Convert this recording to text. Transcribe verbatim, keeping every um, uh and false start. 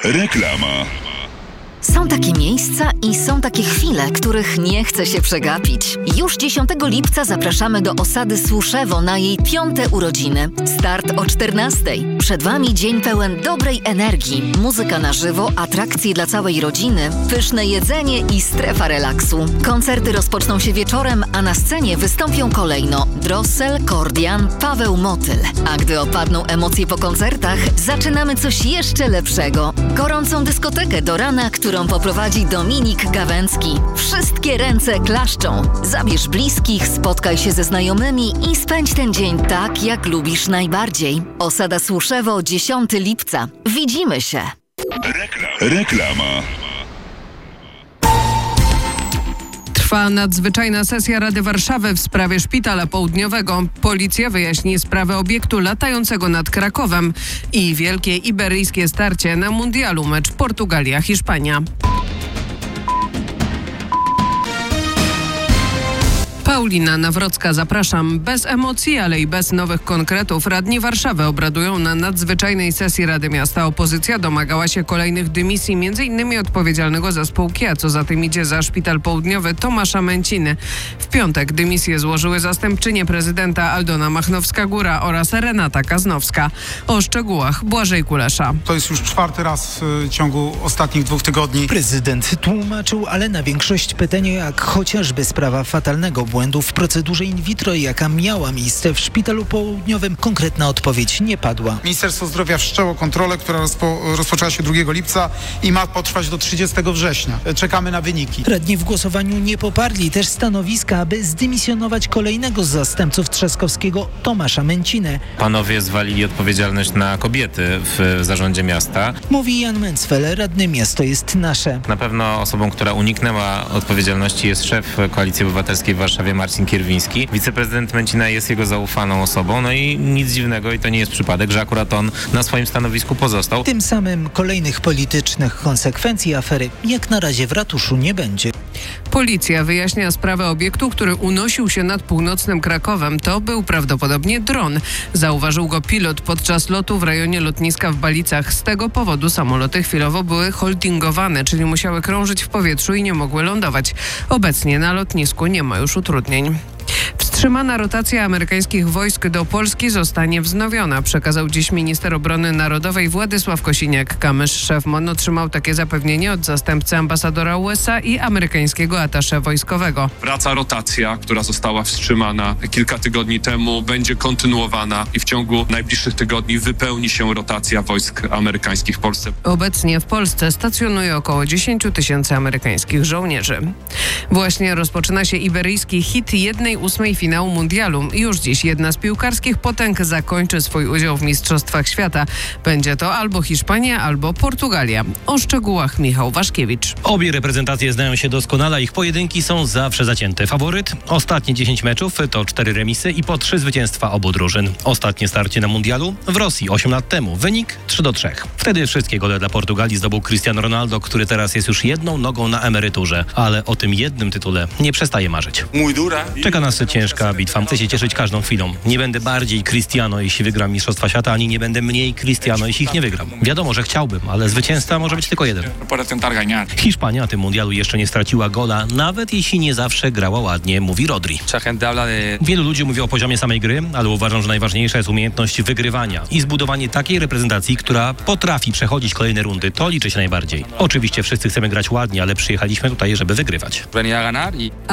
Reklama. Są takie miejsca i są takie chwile, których nie chce się przegapić. Już dziesiątego lipca zapraszamy do osady Słuszewo na jej piąte urodziny. Start o czternastej. Przed Wami dzień pełen dobrej energii, muzyka na żywo, atrakcje dla całej rodziny, pyszne jedzenie i strefa relaksu. Koncerty rozpoczną się wieczorem, a na scenie wystąpią kolejno Drossel, Kordian, Paweł Motyl. A gdy opadną emocje po koncertach, zaczynamy coś jeszcze lepszego. Gorącą dyskotekę do rana, którą poprowadzi Dominik Gawęcki. Wszystkie ręce klaszczą. Zabierz bliskich, spotkaj się ze znajomymi i spędź ten dzień tak, jak lubisz najbardziej. Osada Słuszewo, dziesiątego lipca. Widzimy się. Reklam. Reklama. Trwa nadzwyczajna sesja Rady Warszawy w sprawie Szpitala Południowego. Policja wyjaśni sprawę obiektu latającego nad Krakowem i wielkie iberyjskie starcie na mundialu, mecz Portugalia-Hiszpania. Paulina Nawrocka, zapraszam. Bez emocji, ale i bez nowych konkretów radni Warszawy obradują na nadzwyczajnej sesji Rady Miasta. Opozycja domagała się kolejnych dymisji, między innymi odpowiedzialnego za spółki, a co za tym idzie za Szpital Południowy Tomasza Męciny. W piątek dymisję złożyły zastępczynie prezydenta Aldona Machnowska-Góra oraz Renata Kaznowska. O szczegółach Błażej Kulesza. To jest już czwarty raz w ciągu ostatnich dwóch tygodni. Prezydent tłumaczył, ale na większość pytań, jak chociażby sprawa fatalnego błędu w procedurze in vitro, jaka miała miejsce w Szpitalu Południowym, konkretna odpowiedź nie padła. Ministerstwo Zdrowia wszczęło kontrolę, która rozpo, rozpoczęła się drugiego lipca i ma potrwać do trzydziestego września. Czekamy na wyniki. Radni w głosowaniu nie poparli też stanowiska, aby zdymisjonować kolejnego z zastępców Trzaskowskiego, Tomasza Męcinę. Panowie zwalili odpowiedzialność na kobiety w zarządzie miasta. Mówi Jan Mencfel, radny Miasto jest nasze. Na pewno osobą, która uniknęła odpowiedzialności, jest szef Koalicji Obywatelskiej w Warszawie, Marcin Kierwiński. Wiceprezydent Męcina jest jego zaufaną osobą, no i nic dziwnego, i to nie jest przypadek, że akurat on na swoim stanowisku pozostał. Tym samym kolejnych politycznych konsekwencji afery jak na razie w ratuszu nie będzie. Policja wyjaśnia sprawę obiektu, który unosił się nad północnym Krakowem. To był prawdopodobnie dron. Zauważył go pilot podczas lotu w rejonie lotniska w Balicach. Z tego powodu samoloty chwilowo były holdingowane, czyli musiały krążyć w powietrzu i nie mogły lądować. Obecnie na lotnisku nie ma już utrudnień. Wstrzymana rotacja amerykańskich wojsk do Polski zostanie wznowiona, przekazał dziś minister obrony narodowej Władysław Kosiniak-Kamysz. Szef M O N otrzymał takie zapewnienie od zastępcy ambasadora U S A i amerykańskiego atasze wojskowego. Wraca rotacja, która została wstrzymana kilka tygodni temu, będzie kontynuowana i w ciągu najbliższych tygodni wypełni się rotacja wojsk amerykańskich w Polsce. Obecnie w Polsce stacjonuje około dziesięć tysięcy amerykańskich żołnierzy. Właśnie rozpoczyna się iberyjski hit jednej ósmej finału mundialu. Już dziś jedna z piłkarskich potęg zakończy swój udział w Mistrzostwach Świata. Będzie to albo Hiszpania, albo Portugalia. O szczegółach Michał Waszkiewicz. Obie reprezentacje znają się doskonale, ich pojedynki są zawsze zacięte. Faworyt? Ostatnie dziesięć meczów to cztery remisy i po trzy zwycięstwa obu drużyn. Ostatnie starcie na mundialu w Rosji osiem lat temu. Wynik trzy do trzech. Wtedy wszystkie gole dla Portugalii zdobył Cristiano Ronaldo, który teraz jest już jedną nogą na emeryturze. Ale o tym jednym tytule nie przestaje marzyć. Czeka nas ciężka bitwa. Chcę się cieszyć każdą chwilą. Nie będę bardziej Cristiano, jeśli wygram Mistrzostwa Świata, ani nie będę mniej Cristiano, jeśli ich nie wygram. Wiadomo, że chciałbym, ale zwycięzca może być tylko jeden. Hiszpania na tym mundialu jeszcze nie straciła gola, nawet jeśli nie zawsze grała ładnie, mówi Rodri. Wielu ludzi mówi o poziomie samej gry, ale uważam, że najważniejsza jest umiejętność wygrywania i zbudowanie takiej reprezentacji, która potrafi przechodzić kolejne rundy. To liczy się najbardziej. Oczywiście wszyscy chcemy grać ładnie, ale przyjechaliśmy tutaj, żeby wygrywać.